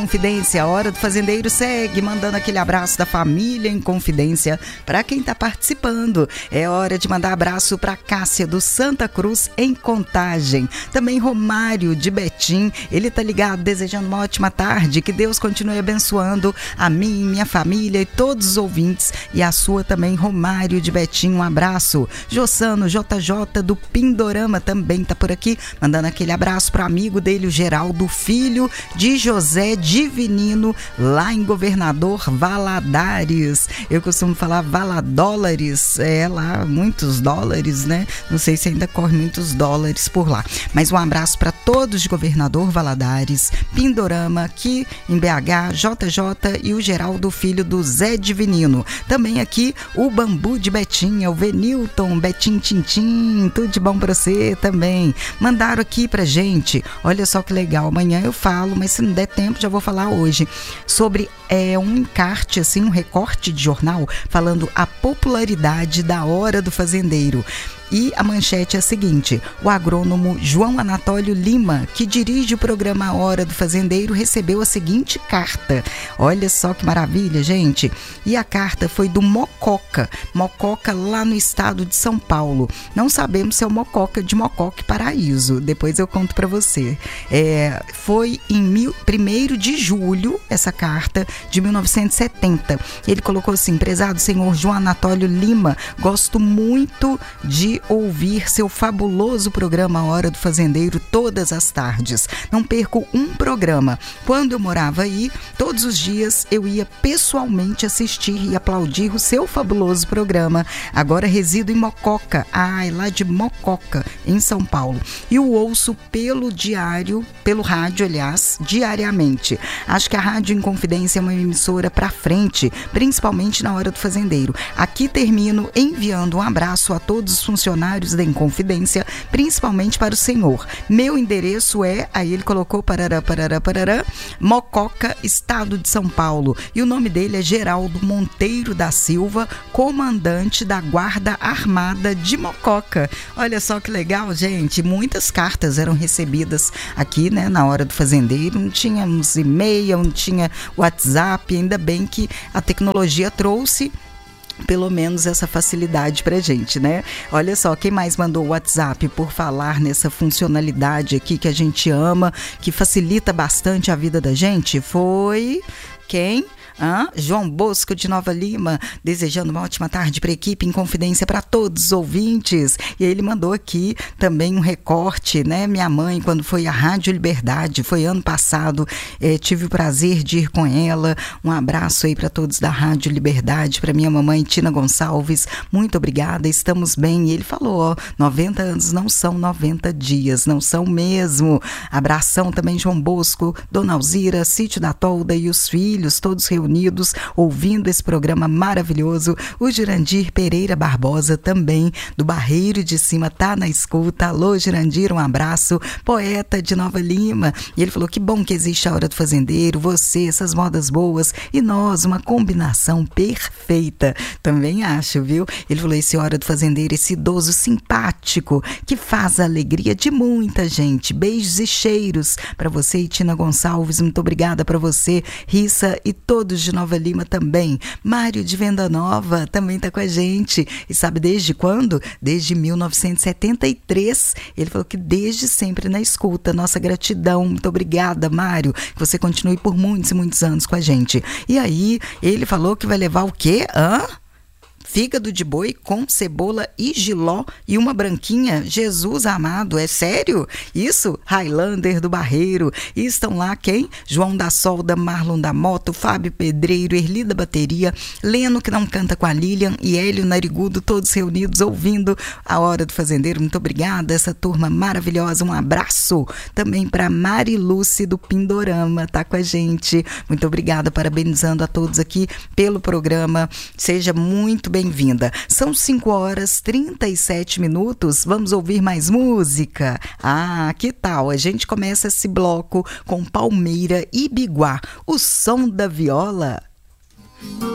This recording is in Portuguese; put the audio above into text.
Confidência, a Hora do Fazendeiro segue mandando aquele abraço da família em Confidência para quem está participando. É hora de mandar abraço para Cássia do Santa Cruz em Contagem. Também Romário de Betim, ele tá ligado, desejando uma ótima tarde, que Deus continue abençoando a mim, minha família e todos os ouvintes, e a sua também, Romário de Betim, um abraço. Jossano JJ do Pindorama também tá por aqui, mandando aquele abraço para amigo dele, o Geraldo, filho de José Divinino, lá em Governador Valadares. Eu costumo falar Valadólares, lá muitos dólares, né? Não sei se ainda corre muitos dólares por lá. Mas um abraço para todos de Governador Valadares, Pindorama, aqui em BH, JJ e o Geraldo, filho do Zé Divinino. Também aqui o Bambu de Betinha, o Venilton, Betim Tintim, tudo de bom para você também. Mandaram aqui pra gente, olha só que legal, amanhã eu falo, mas se não der tempo já vou falar hoje, sobre um encarte, assim, um recorte de jornal falando a popularidade da Hora do Fazendeiro. E a manchete é a seguinte: o agrônomo João Anatólio Lima, que dirige o programa Hora do Fazendeiro, recebeu a seguinte carta. Olha só que maravilha, gente. E a carta foi do Mococa lá no estado de São Paulo. Não sabemos se é o Mococa de Mococa e Paraíso. Depois eu conto para você. Foi em 1º de julho, essa carta, de 1970. Ele colocou assim: prezado senhor João Anatólio Lima, gosto muito de ouvir seu fabuloso programa Hora do Fazendeiro todas as tardes. Não perco um programa. Quando eu morava aí, todos os dias eu ia pessoalmente assistir e aplaudir o seu fabuloso programa. Agora resido em Mococa, lá de Mococa, em São Paulo. E o ouço pelo rádio, aliás, diariamente. Acho que a Rádio Inconfidência é uma emissora pra frente, principalmente na Hora do Fazendeiro. Aqui termino enviando um abraço a todos os funcionários da Inconfidência, principalmente para o senhor. Meu endereço aí ele colocou parará, Mococa, estado de São Paulo. E o nome dele é Geraldo Monteiro da Silva, comandante da Guarda Armada de Mococa. Olha só que legal, gente. Muitas cartas eram recebidas aqui, né, na Hora do Fazendeiro. Não tínhamos e-mail, não tinha WhatsApp. Ainda bem que a tecnologia trouxe pelo menos essa facilidade pra gente, né? Olha só, quem mais mandou o WhatsApp por falar nessa funcionalidade aqui que a gente ama, que facilita bastante a vida da gente, foi quem? João Bosco de Nova Lima, desejando uma ótima tarde para a equipe em Confidência para todos os ouvintes. E ele mandou aqui também um recorte, né? Minha mãe, quando foi à Rádio Liberdade, foi ano passado, tive o prazer de ir com ela. Um abraço aí para todos da Rádio Liberdade, para minha mamãe Tina Gonçalves, muito obrigada, estamos bem. E ele falou, 90 anos não são 90 dias, não são mesmo. Abração também, João Bosco, Dona Alzira, Sítio da Tolda e os filhos, todos reunidos, ouvindo esse programa maravilhoso. O Jurandir Pereira Barbosa também, do Barreiro de Cima, tá na escuta. Alô, Jurandir, um abraço. Poeta de Nova Lima. E ele falou que bom que existe a Hora do Fazendeiro, você, essas modas boas e nós, uma combinação perfeita. Também acho, viu? Ele falou, esse Hora do Fazendeiro, esse idoso simpático que faz a alegria de muita gente. Beijos e cheiros para você e Tina Gonçalves. Muito obrigada para você, Rissa, e todos de Nova Lima também. Mário de Venda Nova também está com a gente. E sabe desde quando? Desde 1973. Ele falou que desde sempre na escuta. Nossa gratidão. Muito obrigada, Mário. Que você continue por muitos e muitos anos com a gente. E aí, ele falou que vai levar o quê? Fígado de boi com cebola e jiló e uma branquinha. Jesus amado, é sério? Isso? Highlander do Barreiro. E estão lá quem? João da Solda, Marlon da Moto, Fábio Pedreiro, Erli da Bateria, Leno que não canta com a Lilian e Hélio Narigudo, todos reunidos ouvindo a Hora do Fazendeiro. Muito obrigada, essa turma maravilhosa. Um abraço também para Mari Lúcia do Pindorama, tá com a gente. Muito obrigada, parabenizando a todos aqui pelo programa. Seja muito bem-vinda. São 5h37. Vamos ouvir mais música? Que tal? A gente começa esse bloco com Palmeira e Biguá, o som da viola.